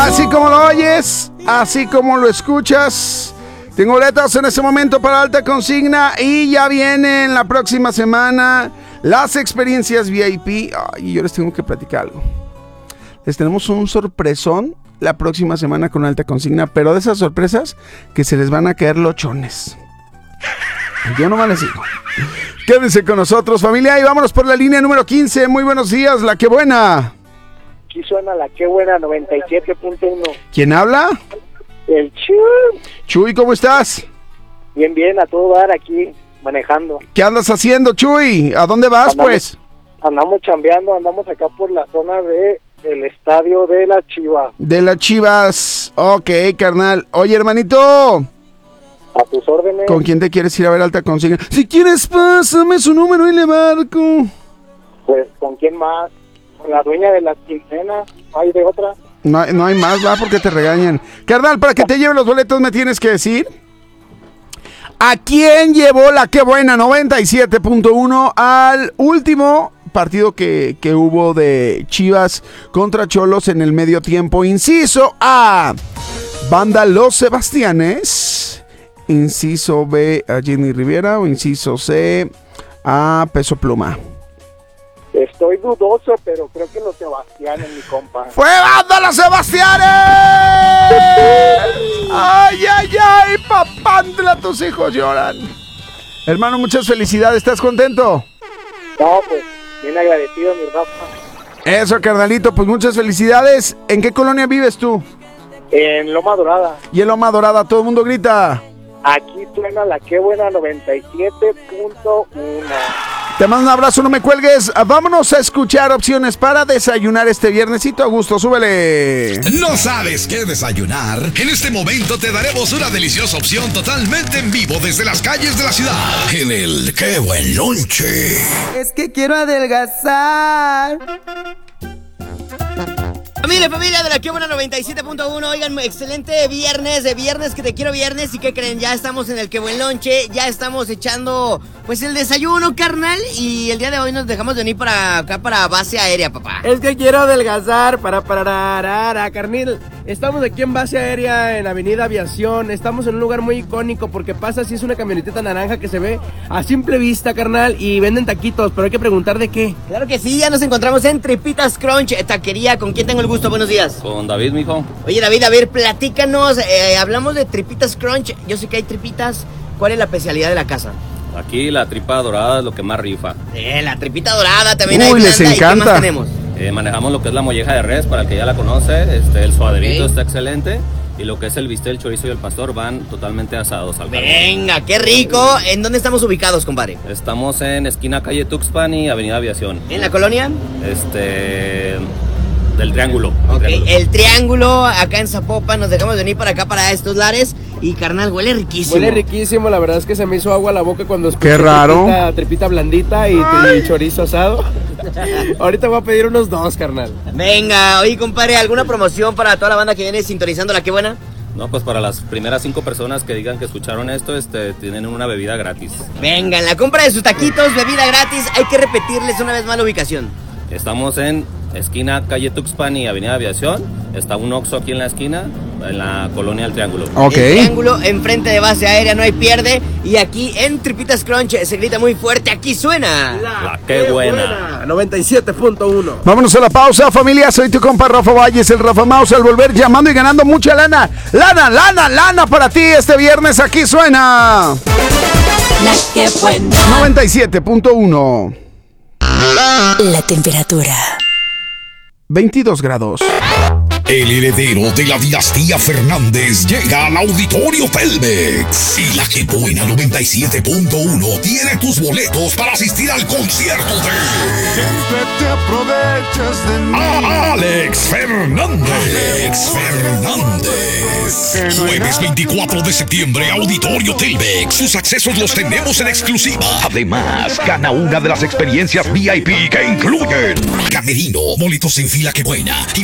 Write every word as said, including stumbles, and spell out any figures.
Así como lo oyes, así como lo escuchas. Tengo boletos en este momento para alta consigna y ya vienen la próxima semana las experiencias V I P. Ay, yo les tengo que platicar algo. Les tenemos un sorpresón la próxima semana con alta consigna, pero de esas sorpresas que se les van a caer lochones. Yo no me les digo. Quédense con nosotros, familia, y vámonos por la línea número quince. Muy buenos días, la que buena. Aquí suena la que buena noventa y siete punto uno. ¿Quién habla? El Chuy. Chuy, ¿cómo estás? Bien, bien, a todo dar aquí, manejando. ¿Qué andas haciendo, Chuy? ¿A dónde vas, andamos, pues? Andamos chambeando, andamos acá por la zona de el estadio de la Chivas. De las Chivas. Ok, carnal. Oye, hermanito. A tus órdenes. ¿Con quién te quieres ir a ver alta consigna? Si quieres, pásame su número y le marco. Pues, ¿con quién más? Con la dueña de las quincenas. ¿Hay de otra? No, no hay más, va, porque te regañan. Carnal, para que te lleve los boletos me tienes que decir ¿a quién llevó la que buena noventa y siete punto uno al último partido que, que hubo de Chivas contra Cholos en el medio tiempo? Inciso A, Banda Los Sebastianes. Inciso B, a Jenny Rivera. O inciso C, a Peso Pluma. Estoy dudoso, pero creo que los Sebastianes, mi compa. ¡Fue Banda Los Sebastianes! ¡Ay, ay, ay! Papantla, tus hijos lloran. Hermano, muchas felicidades. ¿Estás contento? No, pues, bien agradecido, mi Rafa. Eso, carnalito, pues muchas felicidades. ¿En qué colonia vives tú? En Loma Dorada. Y en Loma Dorada todo el mundo grita. Aquí suena la que buena noventa y siete punto uno. Te mando un abrazo, no me cuelgues. Vámonos a escuchar opciones para desayunar este viernesito. A gusto, súbele. ¿No sabes qué desayunar? En este momento te daremos una deliciosa opción totalmente en vivo desde las calles de la ciudad. En el Qué Buen Lonche. Es que quiero adelgazar. Familia, familia de la que buena noventa y siete punto uno. Oigan, excelente viernes, de viernes que te quiero viernes. ¿Y qué creen? Ya estamos en el Que Buen Lonche. Ya estamos echando pues el desayuno, carnal. Y el día de hoy nos dejamos de venir para acá, para base aérea, papá. Es que quiero adelgazar para parar, carnal. Estamos aquí en base aérea en Avenida Aviación. Estamos en un lugar muy icónico porque pasa si es una camionetita naranja que se ve a simple vista, carnal. Y venden taquitos, pero hay que preguntar de qué. Claro que sí, ya nos encontramos en Tripitas Crunch, taquería. ¿Con quién tengo el gusto? Buenos días. Con David, mijo. Oye, David, a ver, platícanos. Eh, hablamos de Tripitas Crunch. Yo sé que hay tripitas. ¿Cuál es la especialidad de la casa? Aquí la tripa dorada es lo que más rifa. Eh, la tripita dorada también. Uy, hay les blanda. encanta. ¿Y qué más tenemos? Eh, manejamos lo que es la molleja de res, para el que ya la conoce. Este, el suaderito Ok. está excelente. Y lo que es el bistec, el chorizo y el pastor van totalmente asados al carbón. Venga, qué rico. ¿En dónde estamos ubicados, compadre? Estamos en esquina calle Tuxpan y avenida Aviación. ¿En la colonia? Este... Del Triángulo. Ok, Triángulo. el Triángulo, acá en Zapopan. Nos dejamos venir para acá, para estos lares. Y, carnal, huele riquísimo. Huele riquísimo, la verdad es que se me hizo agua la boca cuando escuché Qué raro. Tripita, tripita blandita y, y chorizo asado. Ahorita voy a pedir unos dos, carnal. Venga, oye, compadre, ¿alguna promoción para toda la banda que viene sintonizando la que buena? No, pues para las primeras cinco personas que digan que escucharon esto, este, tienen una bebida gratis. Venga, en la compra de sus taquitos, bebida gratis. Hay que repetirles una vez más la ubicación. Estamos en esquina calle Tuxpan y avenida Aviación. Está un Oxxo aquí en la esquina, en la colonia del Triángulo. Ok. El Triángulo, enfrente de base aérea, no hay pierde. Y aquí en Tripitas Crunch se grita muy fuerte. Aquí suena La Qué Buena. noventa y siete punto uno. Vámonos a la pausa, familia. Soy tu compa Rafa Valles, el Rafa Mouse. Al volver llamando y ganando mucha lana. Lana, lana, lana para ti este viernes. Aquí suena La que buena. noventa y siete punto uno. La temperatura. veintidós grados. El heredero de la dinastía Fernández llega al Auditorio Telmex. Y la que buena noventa y siete punto uno tiene tus boletos para asistir al concierto de... Siempre te aprovechas de mí. Alex Fernández. Alex Fernández. Jueves veinticuatro de septiembre, Auditorio Telmex. Sus accesos los tenemos en exclusiva. Además, gana una de las experiencias V I P que incluyen camerino, boletos en fila que buena y